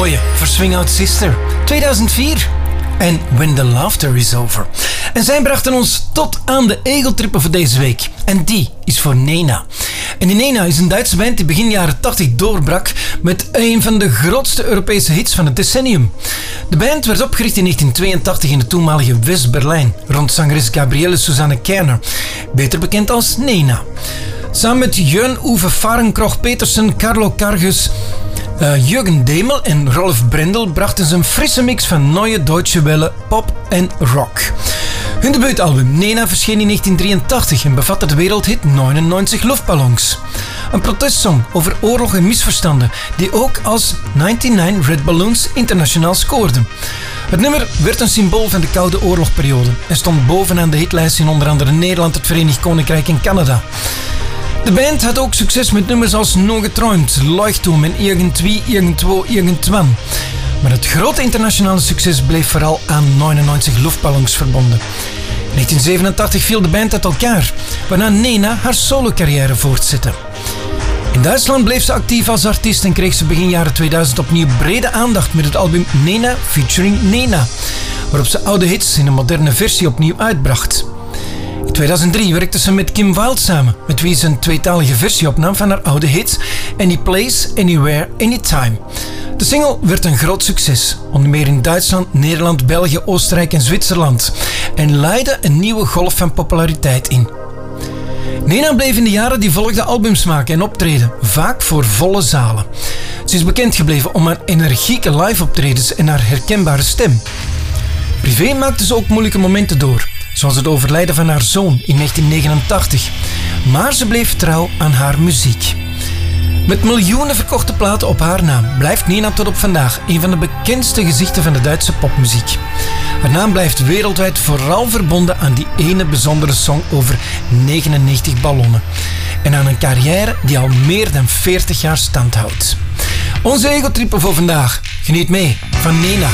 mooie voor Swing Out Sister 2004 en When the Laughter is Over. En zij brachten ons tot aan de egeltrippen voor deze week. En die is voor Nena. En die Nena is een Duitse band die begin jaren 80 doorbrak met een van de grootste Europese hits van het decennium. De band werd opgericht in 1982 in het toenmalige West-Berlijn rond zangeres Gabriele Susanne Kerner, beter bekend als Nena. Samen met Jörn-Uwe Fahrenkroch-Petersen, Carlo Kargus, Jürgen Demel en Rolf Brendel brachten ze een frisse mix van neue Deutsche Welle, pop en rock. Hun debuutalbum Nena verscheen in 1983 en bevatte de wereldhit 99 Luftballons. Een protestsong over oorlog en misverstanden die ook als 99 Red Balloons internationaal scoorde. Het nummer werd een symbool van de Koude Oorlogperiode en stond bovenaan de hitlijst in onder andere Nederland, het Verenigd Koninkrijk en Canada. De band had ook succes met nummers als No Geträumt, Leuchtturm en Irgendwie, Irgendwo, Irgendwann. Maar het grote internationale succes bleef vooral aan 99 Luftballons verbonden. In 1987 viel de band uit elkaar, waarna Nena haar solocarrière voortzette. In Duitsland bleef ze actief als artiest en kreeg ze begin jaren 2000 opnieuw brede aandacht met het album Nena featuring Nena, waarop ze oude hits in een moderne versie opnieuw uitbracht. In 2003 werkte ze met Kim Wilde samen, met wie ze een tweetalige versie opnam van haar oude hit Any Place, Anywhere, Anytime. De single werd een groot succes, onder meer in Duitsland, Nederland, België, Oostenrijk en Zwitserland, en leidde een nieuwe golf van populariteit in. Nena bleef in de jaren die volgden albums maken en optreden, vaak voor volle zalen. Ze is bekend gebleven om haar energieke live-optredens en haar herkenbare stem. Privé maakte ze ook moeilijke momenten door, zoals het overlijden van haar zoon in 1989. Maar ze bleef trouw aan haar muziek. Met miljoenen verkochte platen op haar naam blijft Nena tot op vandaag een van de bekendste gezichten van de Duitse popmuziek. Haar naam blijft wereldwijd vooral verbonden aan die ene bijzondere song over 99 ballonnen. En aan een carrière die al meer dan 40 jaar stand houdt. Onze egotrippen voor vandaag. Geniet mee van Nena.